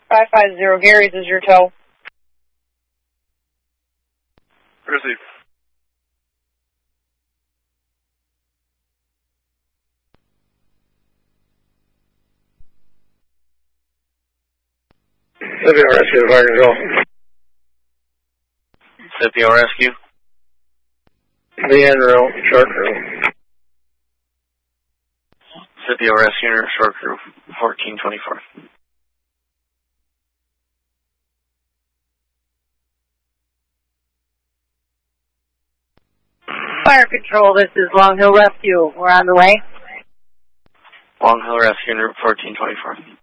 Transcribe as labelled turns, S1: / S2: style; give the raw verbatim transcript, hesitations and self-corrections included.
S1: five five zero Gary's is your tow.
S2: Receive.
S3: C P O Rescue to Fire Control.
S2: C P O Rescue.
S3: The end row, short crew.
S2: C P O Rescue, short crew, fourteen twenty-four.
S1: Fire Control, this is Long Hill Rescue. We're on the way.
S2: Long Hill Rescue, fourteen twenty-four.